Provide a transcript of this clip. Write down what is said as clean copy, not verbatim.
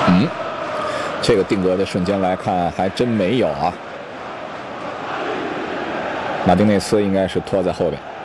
这个定格的瞬间来看，还真没有啊。马丁内斯应该是拖在后边。